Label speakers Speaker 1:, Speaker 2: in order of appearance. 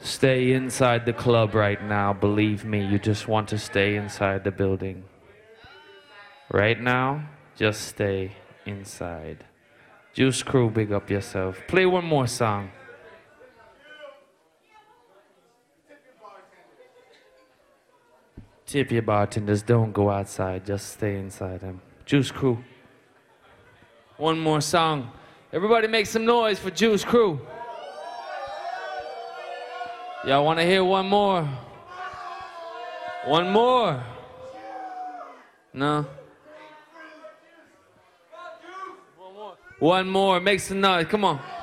Speaker 1: Stay inside the club right now. Believe me, you just want to stay inside the building. Right now, just stay inside. Juice Crew, big up yourself. Play one more song. Tip your bartenders, don't go outside, just stay inside them. Juice Crew. One more song. Everybody make some noise for Juice Crew. Y'all want to hear one more? One more? No? One more. Make some noise. Come on.